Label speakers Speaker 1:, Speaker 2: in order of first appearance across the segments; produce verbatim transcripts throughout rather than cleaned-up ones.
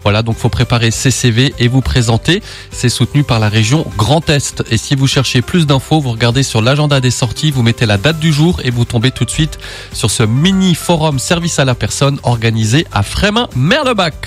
Speaker 1: Voilà, donc faut préparer ses C V et vous présenter. C'est soutenu par la région Grand Est. Et si vous cherchez plus d'infos, vous regardez sur l'agenda des sorties, vous mettez la date du jour et vous tombez tout de suite sur ce mini forum service à la personne organisé à Frémin-Merlebach.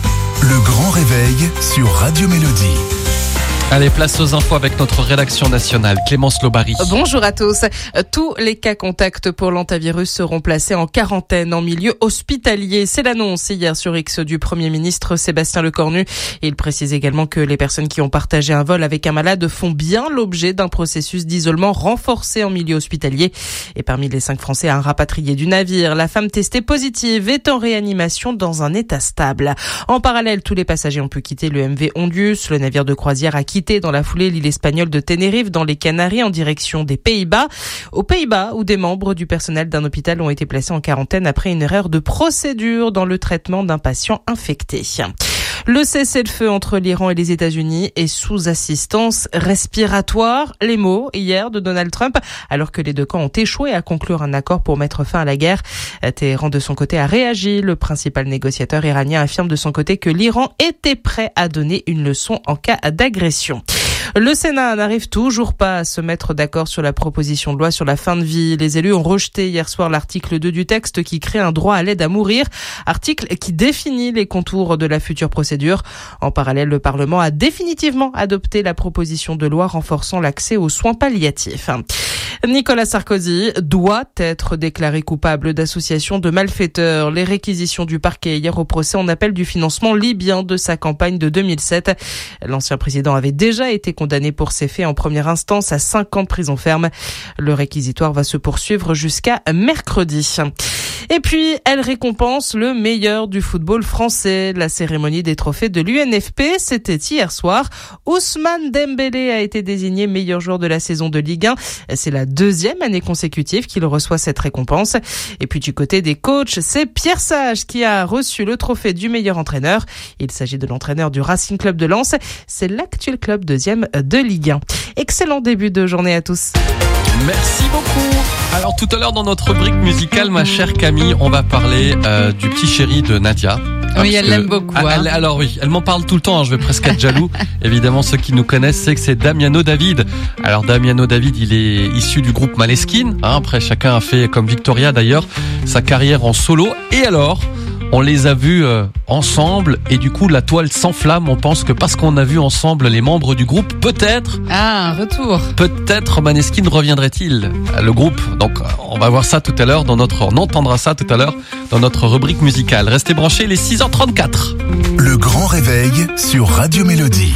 Speaker 2: Le grand réveil sur Radio Mélodie.
Speaker 1: Allez, place aux infos avec notre rédaction nationale, Clémence Lobary.
Speaker 3: Bonjour à tous. Tous les cas contacts pour l'hantavirus seront placés en quarantaine en milieu hospitalier. C'est l'annonce hier sur X du Premier ministre Sébastien Lecornu. Il précise également que les personnes qui ont partagé un vol avec un malade font bien l'objet d'un processus d'isolement renforcé en milieu hospitalier. Et parmi les cinq Français à un rapatrié du navire, la femme testée positive est en réanimation dans un état stable. En parallèle, tous les passagers ont pu quitter le M V Ondius. Le navire de croisière a quitté dans la foulée l'île espagnole de Tenerife dans les Canaries en direction des Pays-Bas. Aux Pays-Bas, où des membres du personnel d'un hôpital ont été placés en quarantaine après une erreur de procédure dans le traitement d'un patient infecté. Le cessez-le-feu entre l'Iran et les États-Unis est sous assistance respiratoire. Les mots hier de Donald Trump, alors que les deux camps ont échoué à conclure un accord pour mettre fin à la guerre. Téhéran, de son côté, a réagi. Le principal négociateur iranien affirme de son côté que l'Iran était prêt à donner une leçon en cas d'agression. Le Sénat n'arrive toujours pas à se mettre d'accord sur la proposition de loi sur la fin de vie. Les élus ont rejeté hier soir l'article deux du texte qui crée un droit à l'aide à mourir, article qui définit les contours de la future procédure. En parallèle, le Parlement a définitivement adopté la proposition de loi renforçant l'accès aux soins palliatifs. Nicolas Sarkozy doit être déclaré coupable d'association de malfaiteurs. Les réquisitions du parquet hier au procès en appel du financement libyen de sa campagne de deux mille sept. L'ancien président avait déjà été condamné pour ces faits en première instance à cinq ans de prison ferme. Le réquisitoire va se poursuivre jusqu'à mercredi. Et puis, elle récompense le meilleur du football français. La cérémonie des trophées de l'U N F P, c'était hier soir. Ousmane Dembélé a été désigné meilleur joueur de la saison de Ligue un. C'est la deuxième année consécutive qu'il reçoit cette récompense. Et puis du côté des coachs, c'est Pierre Sage qui a reçu le trophée du meilleur entraîneur. Il s'agit de l'entraîneur du Racing Club de Lens. C'est l'actuel club deuxième de Ligue un. Excellent début de journée à tous.
Speaker 1: Merci beaucoup. Alors tout à l'heure dans notre rubrique musicale, ma chère Camille, on va parler euh, du petit chéri de Nadia.
Speaker 3: Oui, elle l'aime beaucoup.
Speaker 1: Ah, elle,
Speaker 3: hein.
Speaker 1: alors oui, elle m'en parle tout le temps, hein, je vais presque être jaloux. Évidemment, ceux qui nous connaissent, c'est que c'est Damiano David. Alors Damiano David, il est issu du groupe Måneskin. Hein, après, chacun a fait, comme Victoria d'ailleurs, sa carrière en solo. Et alors, on les a vus euh, ensemble et du coup la toile s'enflamme. On pense que parce qu'on a vu ensemble les membres du groupe, peut-être...
Speaker 3: Ah, un retour.
Speaker 1: Peut-être Måneskin reviendrait-il, le groupe. Donc on va voir ça tout à l'heure dans notre... On entendra ça tout à l'heure dans notre rubrique musicale. Restez branchés, les six heures trente-quatre.
Speaker 2: Le grand réveil sur Radio Mélodie.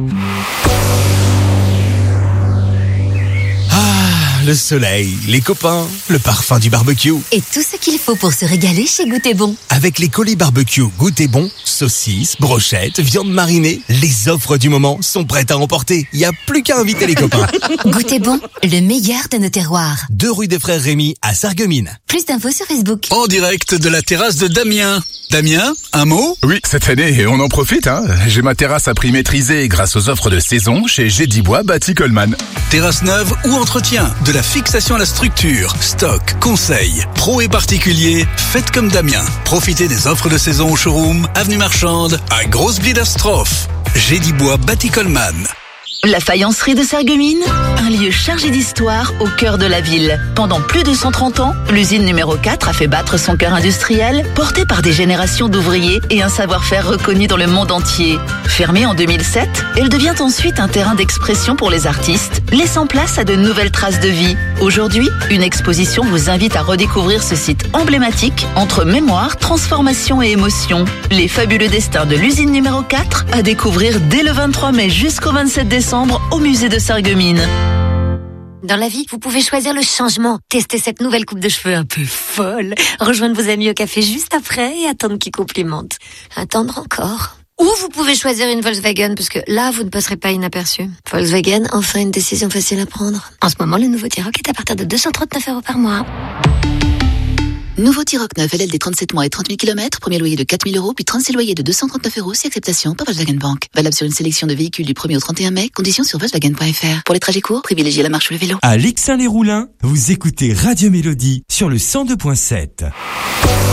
Speaker 2: Le soleil, les copains, le parfum du barbecue.
Speaker 4: Et tout ce qu'il faut pour se régaler chez Goûter Bon.
Speaker 2: Avec les colis barbecue Goûter Bon, saucisses, brochettes, viande marinée, les offres du moment sont prêtes à emporter. Il n'y a plus qu'à inviter les copains.
Speaker 4: Goûter Bon, le meilleur de nos terroirs.
Speaker 2: Deux rue des Frères Rémy à Sarreguemines.
Speaker 4: Plus d'infos sur Facebook.
Speaker 5: En direct de la terrasse de Damien. Damien, un mot ?
Speaker 6: Oui, cette année, on en profite, hein. J'ai ma terrasse à prix maîtrisé grâce aux offres de saison chez Gédibois Bâti Coleman.
Speaker 5: Terrasse neuve ou entretien, de la fixation à la structure, stock, conseil, pro et particulier, faites comme Damien. Profitez des offres de saison au showroom, avenue Marchande, à Grosse-Bliederstroff. Gédibois Bâti Coleman.
Speaker 7: La faïencerie de Sarreguemines, un lieu chargé d'histoire au cœur de la ville. Pendant plus de cent trente ans, l'usine numéro quatre a fait battre son cœur industriel, porté par des générations d'ouvriers et un savoir-faire reconnu dans le monde entier. Fermée en deux mille sept, elle devient ensuite un terrain d'expression pour les artistes, laissant place à de nouvelles traces de vie. Aujourd'hui, une exposition vous invite à redécouvrir ce site emblématique entre mémoire, transformation et émotion. Les fabuleux destins de l'usine numéro quatre à découvrir dès le vingt-trois mai jusqu'au vingt-sept décembre au musée de Sarreguemines.
Speaker 4: Dans la vie, vous pouvez choisir le changement. Tester cette nouvelle coupe de cheveux un peu folle. Rejoindre vos amis au café juste après et attendre qu'ils complimentent. Attendre encore. Ou vous pouvez choisir une Volkswagen, parce que là, vous ne passerez pas inaperçu. Volkswagen, enfin une décision facile à prendre. En ce moment, le nouveau T-Roc est à partir de deux cent trente-neuf euros par mois.
Speaker 8: Nouveau T-Roc neuf, L L D trente-sept mois et trente mille kilomètres, premier loyer de quatre mille euros, puis trente-six loyers de deux cent trente-neuf euros, si acceptation par Volkswagen Bank. Valable sur une sélection de véhicules du premier au trente et un mai, conditions sur Volkswagen point F R. Pour les trajets courts, privilégiez la marche ou le vélo.
Speaker 9: À Lixin-les-Roulins, vous écoutez Radio Mélodie sur le cent deux point sept.